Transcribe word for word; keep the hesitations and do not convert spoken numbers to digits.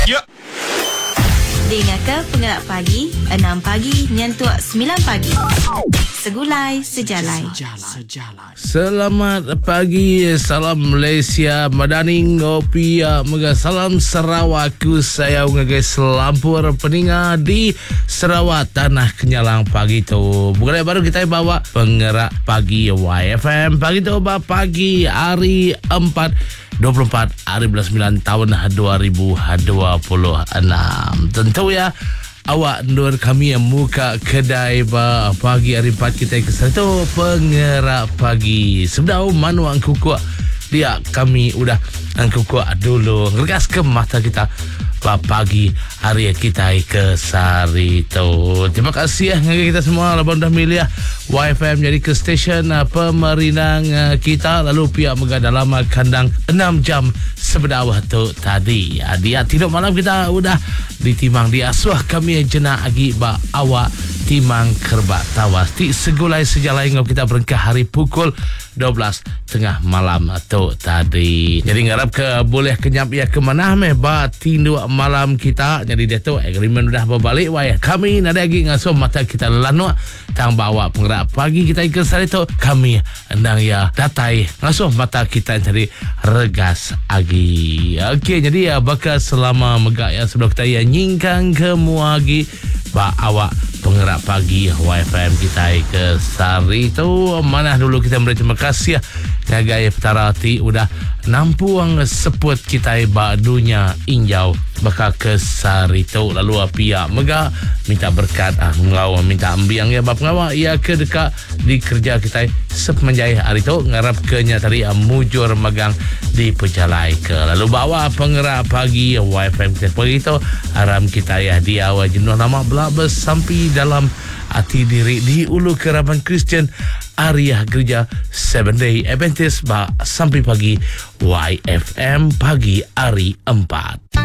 Ya. Dengarkan Penggerak Pagi enam pagi nyentuh sembilan pagi. Segulai sejalai. Sejalan. Selamat pagi, salam Malaysia, Madani ngopi, mega salam Sarawak, saya guys selampur peninga di Sarawak tanah kenyalang pagi tu. Bukan baru kita bawa Penggerak Pagi Y F M pagi tu bah pagi hari empat dua puluh empat hari bulan sembilan tahun dua ribu dua puluh enam. Tentu ya awak nur kami yang muka kedai ba pagi hari empat kita ke satu Penggerak Pagi. Sebenarnya manu angku kuat dia kami udah angku kuat dulu ngegas ke mata kita ba pagi hari kita ke sari tu. Terima kasih ya kita semua laban dah milih Y F M jadi ke stesen uh, pemerintah uh, kita lalu pihak mega dalam uh, kandang enam jam sebenar waktu tadi. Ya, dia tidur malam kita udah ditimang diasuh kami jenak agi ba awak timang kerbak tawas di segulai sejalai ngau kita berengkah hari pukul dua belas tengah malam tu tadi. Jadi ngarap ke boleh kenyap ya ke mana meh ba tindu malam kita. Jadi dia tu agreement udah berbalik wah kami ada lagi ngasuh mata kita lanu tang bawa Penggerak Pagi kita ikut sari tu kami endang ya datai ngasuh mata kita jadi regas agi. Okey jadi ya bakal selama megak ya sebelum kita ya nyingkang ke muagi ba awak Penggerak Pagi Y F M kita ke sari tu mana dulu kita beri terima kasih ya ngagai petara ti udah nampuang seput kita ba dunia injau bakal ke sari tu lalu pihak mega minta berkat ah ngau minta ambiang ya bab ngawa ia ke dekat di kerja kita semenjai hari tu ngarap ke nya tadi mujur magang di pejalai ke lalu bawa Penggerak Pagi Y F M kita pagi tu aram kita ya dia awal jenuh nama belabes sampai dalam hati diri di ulu keraban Kristian Area Gereja Seven Day Adventist ba sampai pagi Y F M pagi hari empat.